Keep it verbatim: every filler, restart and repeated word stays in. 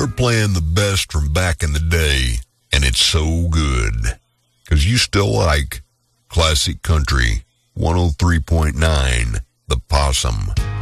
We're playing the best from back in the day, and it's so good. Because you still like Classic Country one oh three point nine, The Possum.